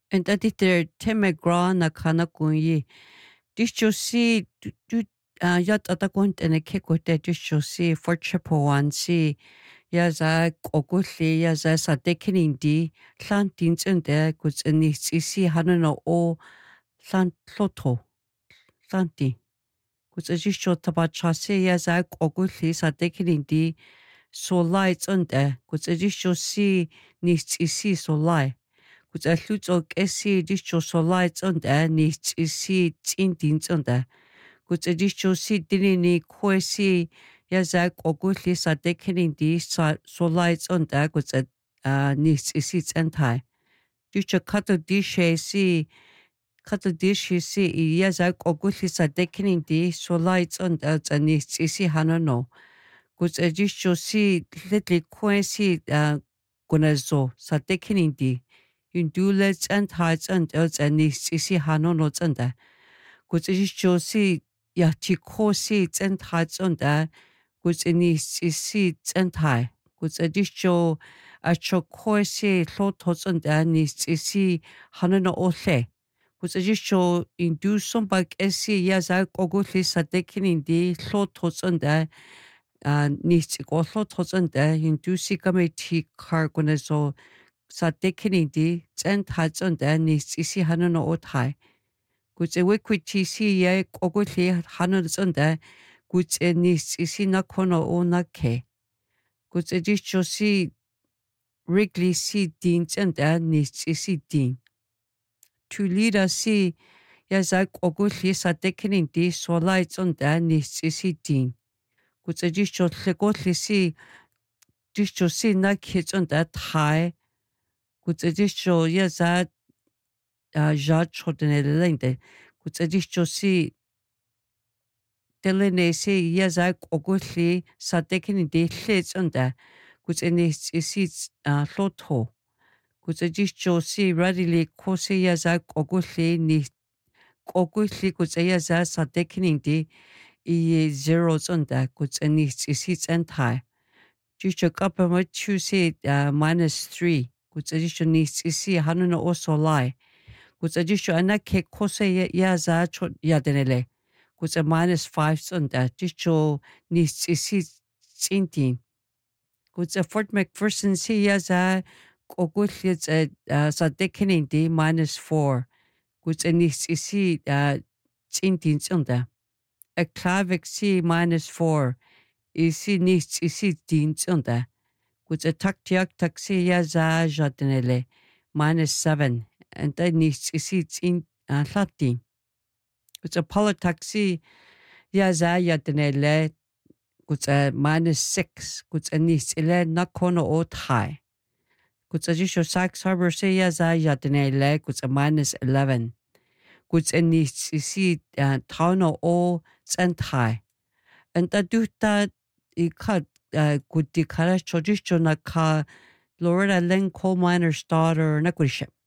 And that it there temegra na kana kunyi. Dishosi du yat atakunt and a kikote dishosi for chepoansi. Yaza kokuli yaza sa dekinindi. Lantins and there goods and isi hanano o lant loto. Lanti. Goods a disho tabachasi yaza kokuli sa dekinindi. So lights on there. Goods a dishosi nis isi so lie. Gut a hlut og esi discho so lights on der nicht isi tindins on der. Gut a discho si dinini koesi ja sag oguli sa dekening di so lights on der gut a nicht isi entai. Discho kato dishe si ja sag oguli sa dekening di so lights on der a nicht isi hanano. Gut a discho si little koesi gunazo sa dekening di. Yundulets and heights and els and isi hanonots and there. Gut is josi yatikosi and heights on there. Gut in isi and high. Gut adisho a chokosi lotos and there nis isi hanono ole. Gut adisho in do some back esi yazak oguli sadekin di lotos and there. Nis lotos and there. Indusi kameti cargonazo. Sa dekinindi and hats on der nis isi hanano otai. Gut a wiki si ye oguli hanons on der gut nis isi nakono o nake. Gut a disho si Wrigley si dins and der nis isi din. To lead us si yazak oguli sa dekinindi so lights on der nis isi din. Gut a disho legotli si disho si nakits on der thai. Gut a disho yazat judge chodenelende. Gut a disho si delene si yazak oguli sa dekinindi hlits on der. Gut a nis isi loto. Gut a disho si radili kosi yazak oguli ni oguli gut a yazat sa dekinindi I zeros on der. Gut a nis isi entai. Disho kapama chusi -3. Gut a disho nis isi hanuna also lie. Gut a disho anake kose yaza chot yadenele. Gut a -5 on der. Disho nis isi tsintin. Gut a Fort McPherson si yaza ogulits sa dekinindi -4. Gut a nis isi tsintin on der. A Klavik si -4. Isi nis isi dins on der. Gut a taktiak taxi yaza jadenele -7. And then nis isi in Latin. Gut a politaxi yaza yadenele gut a -6. Gut a nis ile nakono o thai. Gut a jisho Sykes Harbor se yaza yadenele gut a -11. Gut a nis isi tauno o thai. And da duta I cut good di kara chojisho na ka Loretta Lynn coal miner's daughter na kurishe.